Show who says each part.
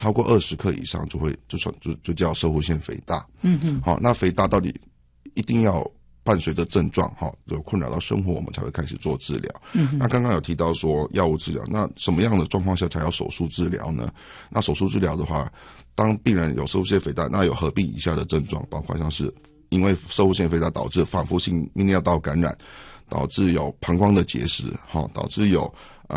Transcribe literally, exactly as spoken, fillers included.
Speaker 1: 超过二十克以上就会就算就就叫攝護腺肥大。
Speaker 2: 嗯嗯，
Speaker 1: 好，那肥大到底一定要伴随着症状哈，有困扰到生活，我们才会开始做治疗。
Speaker 2: 嗯，
Speaker 1: 那刚刚有提到说药物治疗，那什么样的状况下才要手术治疗呢？那手术治疗的话，当病人有攝護腺肥大，那有合并以下的症状，包括像是因为攝護腺肥大导致反复性泌尿道感染，导致有膀胱的结石，哈，导致有